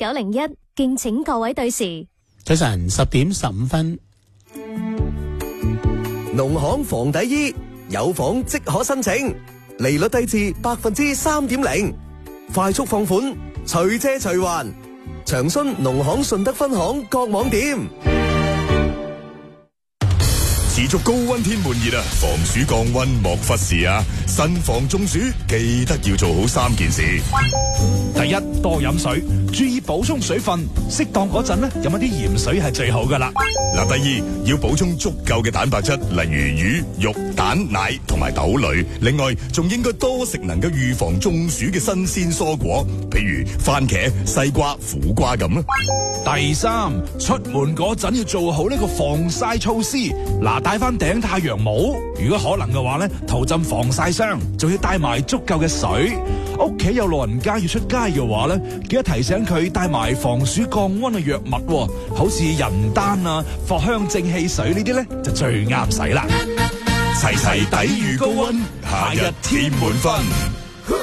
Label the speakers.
Speaker 1: 1901，敬請各位對時。
Speaker 2: 早晨10點15分。
Speaker 3: 農行房底衣有房即可申請，利率低至3.0%，快速放款，隨借隨還。詳詢農行順德分行各網店。
Speaker 4: 持續高溫天悶熱啊，防暑降溫莫忽視啊！慎防中暑，記得要做好3件事。
Speaker 5: 第一，多飲水，注意補充水分，適當嗰陣呢，飲一啲鹽水係最好噶啦。
Speaker 4: 嗱，第二，要補充足夠嘅蛋白質，例如魚、肉、蛋、奶同埋豆類。另外，仲應該多食能夠預防中暑嘅新鮮蔬果，譬如番茄、西瓜、苦瓜咁啦。
Speaker 5: 第三，出門嗰陣要做好呢個防曬措施。嗱，戴翻頂太陽帽，如果可能嘅話呢，塗浸防曬霜，仲要帶埋足夠嘅水。屋企有老人家要出街嘅話呢，記得提醒佢帶埋防暑降溫嘅藥物，好似人丹啊、藿香正氣水呢啲呢，就最啱使啦。
Speaker 4: 齊齊抵禦高溫，夏日添滿分。